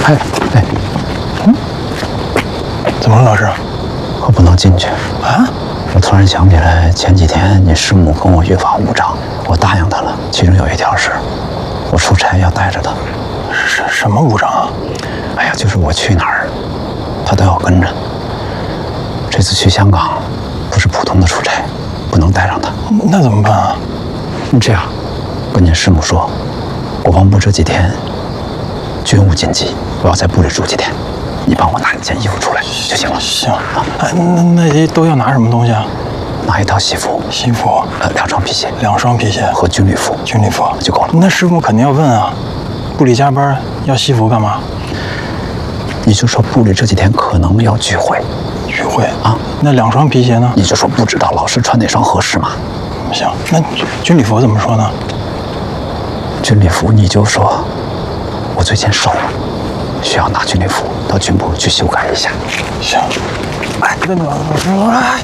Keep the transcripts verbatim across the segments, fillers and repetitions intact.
哎哎，嗯， 怎么了，老师？ 我不能进去啊！ 我突然想起来，前几天你师母跟我约法五章，我答应她了。其中有一条是，我出差要带着她。 什什么五章啊？ 哎呀，就是我去哪儿，她都要跟着。这次去香港，不是普通的出差，不能带上她。 那怎么办啊？ 你这样，跟你师母说，国防部这几天军务紧急，我要在部里住几天，你帮我拿一件衣服出来就行了。 行啊，哎，那那些都要拿什么东西啊？ 拿一套西服， 西服， 呃，两双皮鞋， 两双皮鞋和军旅服， 军礼服就够了。 那师傅肯定要问啊，部里加班要西服干嘛？ 你就说部里这几天可能要聚会， 聚会啊？ 那两双皮鞋呢？ 你就说不知道老师穿哪双合适嘛。 行，那军礼服怎么说呢？ 军礼服你就说，我最近瘦了，需要拿军礼服到军部去修改一下。 行。哎，那老师，哎。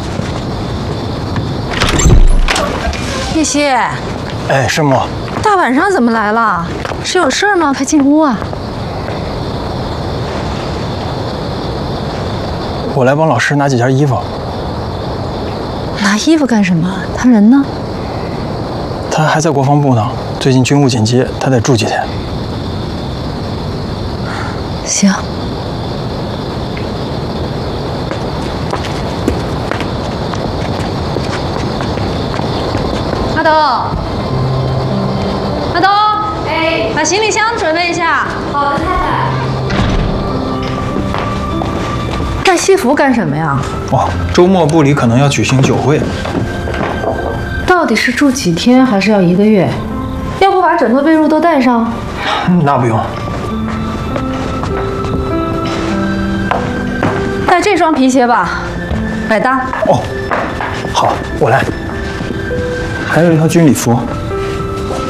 叶希， 哎，师母， 大晚上怎么来了？是有事吗？快进屋啊！ 我来帮老师拿几件衣服。 拿衣服干什么？他人呢？ 他还在国防部呢，最近军务紧急，他得住几天。 行。阿东，阿东，哎，把行李箱准备一下。好的，太太。带西服干什么呀？ 哦，周末部里可能要举行酒会。 到底是住几天，还是要一个月？要不把整个被褥都带上？ 那不用。 带这双皮鞋吧，百搭。 哦，好，我来。还有一套军礼服，